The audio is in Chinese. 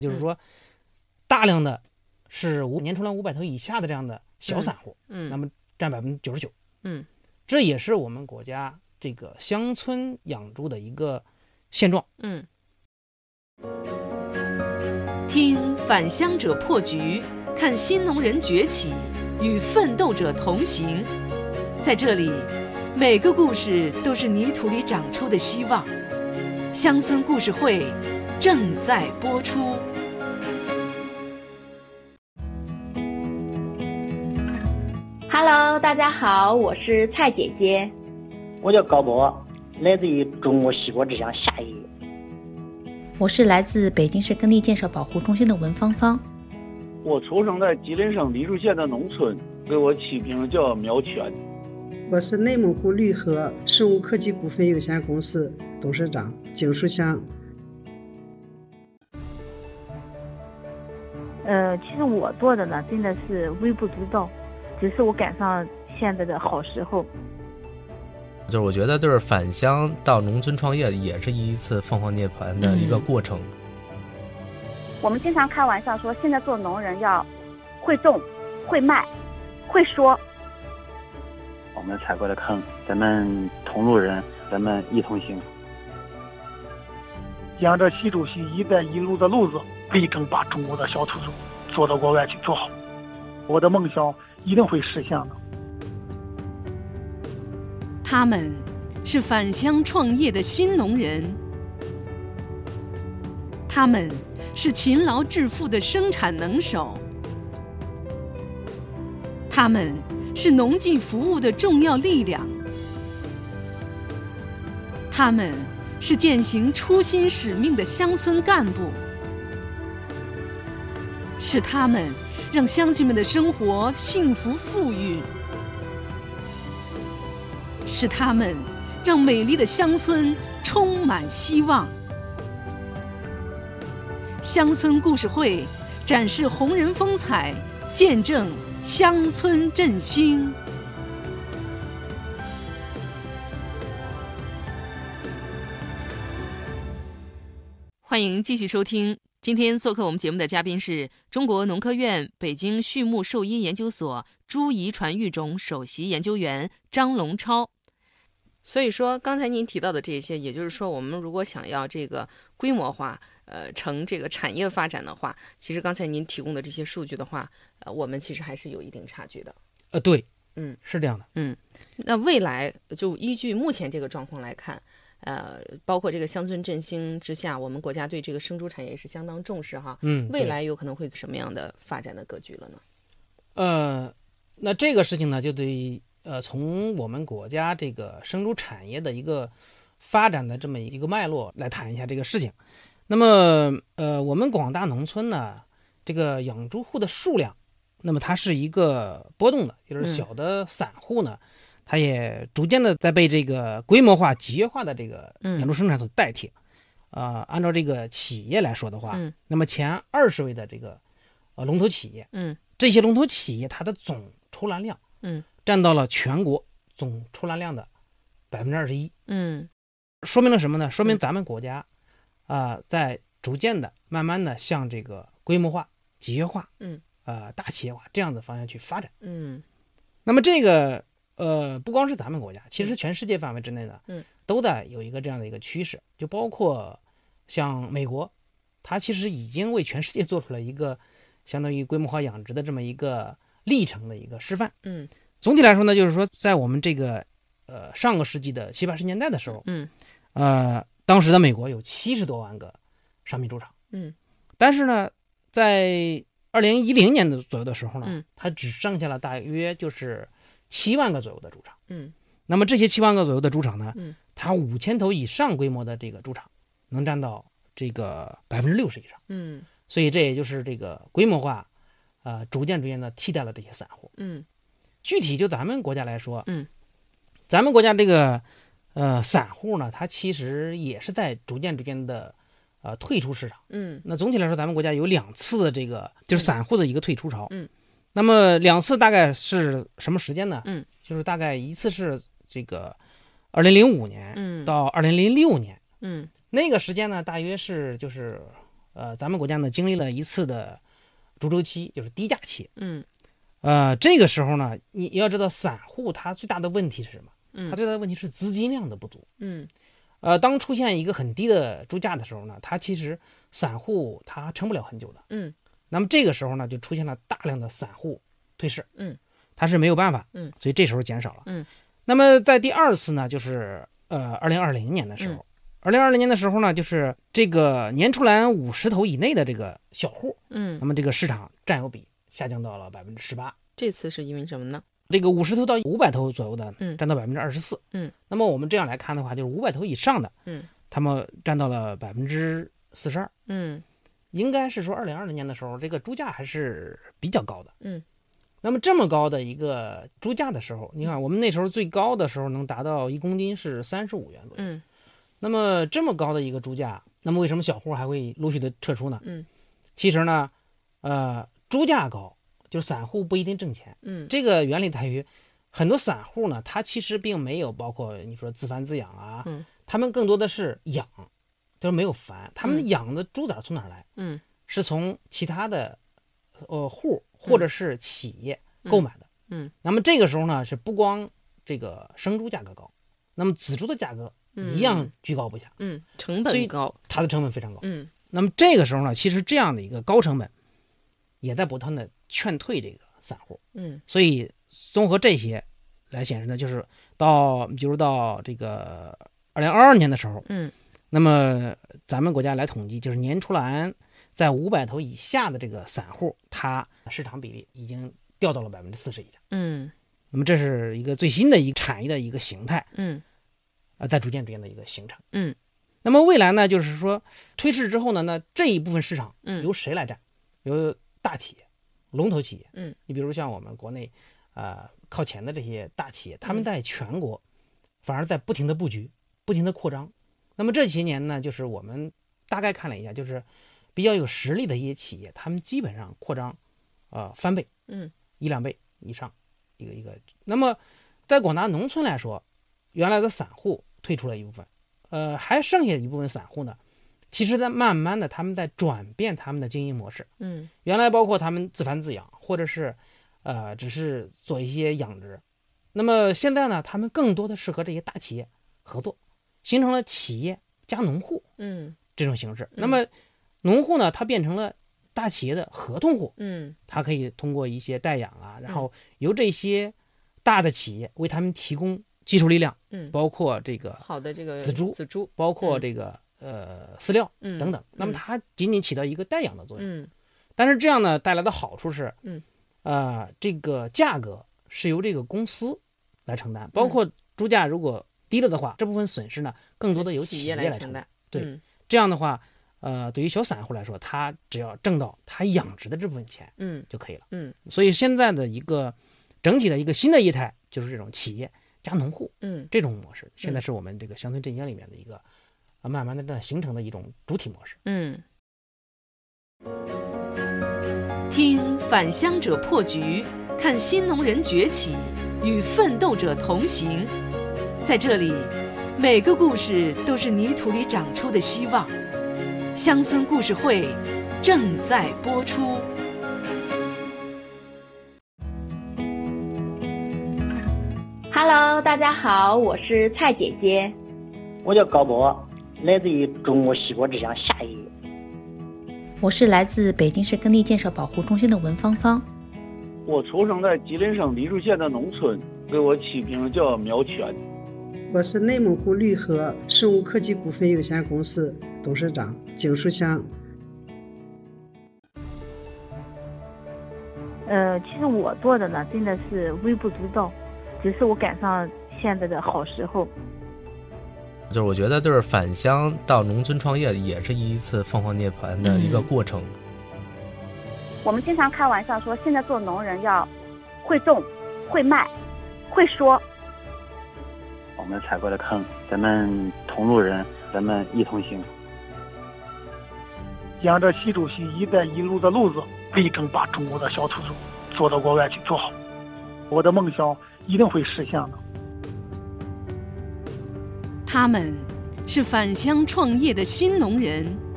就是说大量的是年出栏500头以下的这样的小散户，那么占99%。这也是我们国家这个乡村养猪的一个现状。 听返乡者破局，看新农人崛起，与奋斗者同行。在这里，每个故事都是泥土里长出的希望。乡村故事会正在播出。 Hello， 大家好，我是蔡姐姐。 我叫高波，来自于中国西瓜之乡夏邑。 我是来自北京市耕地建设保护中心的文芳芳。 我出生在吉林省黎树县的农村，给我起名叫苗全。 我是内蒙古绿禾生物科技股份有限公司董事长景树香。 其实我做的呢，真的是微不足道，只是我赶上现在的好时候。 就是我觉得，就是返乡到农村创业，也是一次凤凰涅槃的一个过程。 我们经常开玩笑说，现在做农人要会种、会卖、会说。 我们踩过的坑，咱们同路人，咱们一同行。 沿着习主席“一带一路”的路子，力争把中国的小土豆做到国外去做好。我的梦想一定会实现的。 他们是返乡创业的新农人，他们是勤劳致富的生产能手，他们是农技服务的重要力量，他们是践行初心使命的乡村干部，是他们让乡亲们的生活幸福富裕，是他们让美丽的乡村充满希望。乡村故事会展示红人风采，见证乡村振兴。欢迎继续收听。今天做客我们节目的嘉宾是中国农科院北京畜牧兽医研究所猪遗传育种首席研究员张龙超。所以说，刚才您提到的这些，也就是说，我们如果想要这个规模化，成这个产业发展的话，其实刚才您提供的这些数据的话，我们其实还是有一定差距的。 对，是这样的。 那未来就依据目前这个状况来看，包括这个乡村振兴之下，我们国家对这个生猪产业是相当重视哈。未来有可能会什么样的发展的格局了呢？ 那这个事情呢，就对从我们国家这个生猪产业的一个发展的这么一个脉络来谈一下这个事情。那么我们广大农村呢，这个养猪户的数量，那么它是一个波动的，就是小的散户呢，它也逐渐的在被这个规模化、集约化的这个养猪生产所代替。按照这个企业来说的话，那么前20位的这个龙头企业，这些龙头企业它的总出栏量，占到了全国总出栏量的21%。说明了什么呢？说明咱们国家在逐渐的、慢慢的向这个规模化、集约化、大企业化这样的方向去发展。那么这个不光是咱们国家，其实全世界范围之内呢，都在有一个这样的一个趋势，就包括像美国，它其实已经为全世界做出了一个相当于规模化养殖的这么一个历程的一个示范。总体来说呢，就是说在我们这个上个世纪的70、80年代的时候，当时的美国有70多万个商品猪场，但是呢，在2010年的左右的时候呢，它只剩下了大约就是7万个左右的猪场。那么这些7万个左右的猪场呢，它5000头以上规模的这个猪场能占到这个60%以上。所以这也就是这个规模化逐渐的替代了这些散户。具体就咱们国家来说，咱们国家这个散户呢，它其实也是在逐渐的退出市场。那总体来说，咱们国家有2次的这个就是散户的一个退出潮。那么2次大概是什么时间呢？就是大概一次是这个2005年到2006年。那个时间呢，大约是就是咱们国家呢经历了一次的猪周期，就是低价期。这个时候呢，你要知道散户他最大的问题是什么？他最大的问题是资金量的不足。当出现一个很低的猪价的时候呢，它其实散户他撑不了很久的。那么这个时候呢，就出现了大量的散户退市。他是没有办法。所以这时候减少了。那么在第二次呢，就是2020年的时候。2020年的时候呢，就是这个年出栏50头以内的这个小户，那么这个市场占有比下降到了18%。 这次是因为什么呢？ 这个50头到500头左右的，占到24%。那么我们这样来看的话，就是500头以上的，他们占到了42%。应该是说2020年的时候，这个猪价还是比较高的。那么这么高的一个猪价的时候，你看我们那时候最高的时候能达到1公斤是35元左右。那么这么高的一个猪价，那么为什么小户还会陆续的撤出呢？其实呢，猪价高，就是散户不一定挣钱。这个原理在于，很多散户呢，他其实并没有包括你说自繁自养啊，他们更多的是养，就是没有繁。他们养的猪崽从哪儿来？是从其他的户或者是企业购买的。那么这个时候呢，是不光这个生猪价格高，那么仔猪的价格一样居高不下。 成本高， 它的成本非常高。那么这个时候呢，其实这样的一个高成本也在不断的劝退这个散户。所以综合这些来显示呢，就是比如到这个2022年的时候，那么咱们国家来统计，就是年出栏在500头以下的这个散户，它市场比例已经掉到了40%以下。那么这是一个最新的一个产业的一个形态。在逐渐的一个形成。那么未来呢，就是说退市之后呢，那这一部分市场由谁来占？由大企业、龙头企业。你比如像我们国内靠前的这些大企业，他们在全国反而在不停的布局、不停的扩张。那么这些年呢，就是我们大概看了一下，就是比较有实力的一些企业，他们基本上扩张翻倍，1-2倍以上一个。那么在广大农村来说，原来的散户退出了一部分，还剩下一部分散户呢，其实在慢慢的他们在转变他们的经营模式。原来包括他们自繁自养，或者是只是做一些养殖。那么现在呢，他们更多的是和这些大企业合作，形成了企业加农户这种形式。那么农户呢，他变成了大企业的合同户。他可以通过一些代养啊，然后由这些大的企业为他们提供技术力量，包括这个好的这个仔猪，包括这个饲料等等。那么它仅仅起到一个代养的作用。但是这样呢带来的好处是，这个价格是由这个公司来承担，包括猪价如果低了的话，这部分损失呢更多的由企业来承担。对，这样的话，对于小散户来说，他只要挣到他养殖的这部分钱，就可以了。所以现在的一个整体的一个新的业态就是这种企业加农户，这种模式，现在是我们这个乡村振兴里面的一个慢慢的这样形成的一种主体模式。 听返乡者破局，看新农人崛起，与奋斗者同行。在这里，每个故事都是泥土里长出的希望。乡村故事会正在播出。 Hello， 大家好，我是蔡姐姐。 我叫高博，来自于中国西国之乡夏邑。 我是来自北京市耕地建设保护中心的文芳芳。 我出生在吉林省黎柱县的农村，给我起名叫苗全。 我是内蒙古绿河生物科技股份有限公司董事长景书香。 其实我做的呢，真的是微不足道，只是我赶上现在的好时候。 就是我觉得，就是返乡到农村创业，也是一次凤凰涅槃的一个过程。 我们经常开玩笑说，现在做农人要会种、会卖、会说。 我们踩过的坑，咱们同路人，咱们一同行。 沿着习主席“一带一路”的路子，力争把中国的小土猪做到国外去做好。我的梦想一定会实现的。 他们是返乡创业的新农人，